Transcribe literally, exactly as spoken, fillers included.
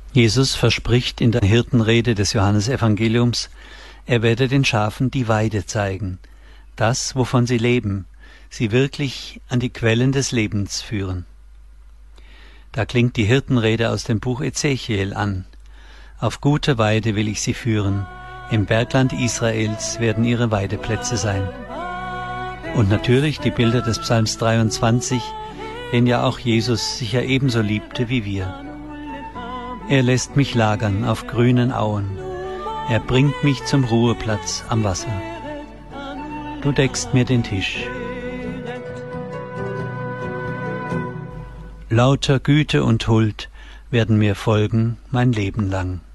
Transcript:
Jesus verspricht in der Hirtenrede des Johannesevangeliums, er werde den Schafen die Weide zeigen, das, wovon sie leben, sie wirklich an die Quellen des Lebens führen. Da klingt die Hirtenrede aus dem Buch Ezechiel an. Auf gute Weide will ich sie führen, im Bergland Israels werden ihre Weideplätze sein. Und natürlich die Bilder des Psalms dreiundzwanzig, den ja auch Jesus sicher ebenso liebte wie wir. Er lässt mich lagern auf grünen Auen, er bringt mich zum Ruheplatz am Wasser. Du deckst mir den Tisch. Lauter Güte und Huld werden mir folgen mein Leben lang.